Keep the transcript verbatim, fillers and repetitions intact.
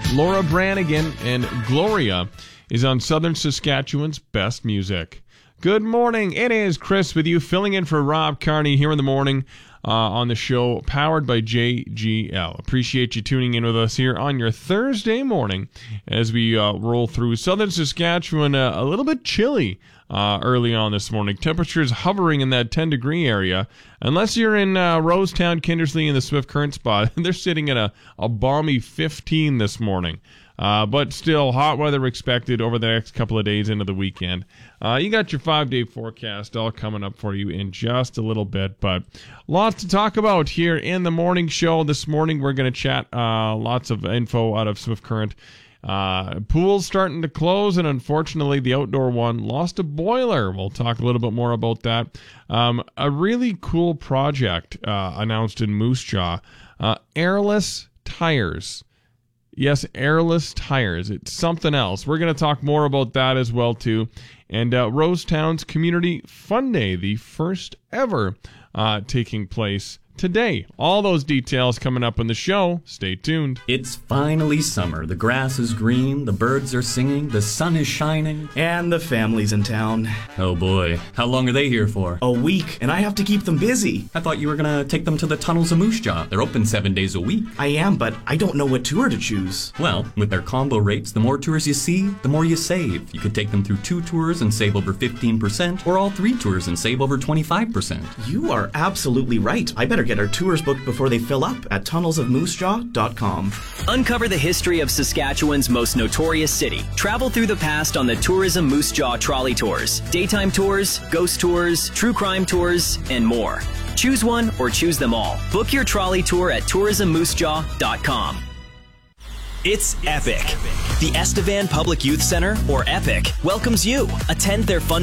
Laura Branigan and Gloria is on Southern Saskatchewan's Best Music. Good morning. It is Chris with you, filling in for Rob Carney here in the morning uh, on the show, powered by J G L. Appreciate you tuning in with us here on your Thursday morning as we uh, roll through Southern Saskatchewan. Uh, a little bit chilly uh, early on this morning. Temperatures hovering in that ten degree area. Unless you're in uh, Rosetown, Kindersley, in the Swift Current spot, they're sitting at a, a balmy fifteen this morning. Uh, but still, hot weather expected over the next couple of days into the weekend. Uh, you got your five-day forecast all coming up for you in just a little bit, but lots to talk about here in the morning show. This morning, we're going to chat uh, lots of info out of Swift Current. Uh, pool's starting to close, and unfortunately, the outdoor one lost a boiler. We'll talk a little bit more about that. Um, a really cool project uh, announced in Moose Jaw, uh, airless tires. Yes, airless tires. It's something else. We're going to talk more about that as well, too. And uh, Rosetown's Community Fun Day, the first ever uh, taking place today. All those details coming up in the show. Stay tuned. It's finally summer. The grass is green, the birds are singing, the sun is shining. And the family's in town. Oh boy, how long are they here for? A week, and I have to keep them busy. I thought you were gonna take them to the tunnels of Moose Jaw. They're open seven days a week. I am, but I don't know what tour to choose. Well, with their combo rates, the more tours you see, the more you save. You could take them through two tours and save over fifteen percent, or all three tours and save over twenty-five percent. You are absolutely right. I better get our tours booked before they fill up at tunnels of moose jaw dot com. Uncover the history of Saskatchewan's most notorious city. Travel through the past on the Tourism Moose Jaw Trolley Tours. Daytime tours, ghost tours, true crime tours, and more. Choose one or choose them all. Book your trolley tour at tourism moose jaw dot com. It's epic. The Estevan Public Youth Center, or EPIC, welcomes you. Attend their fun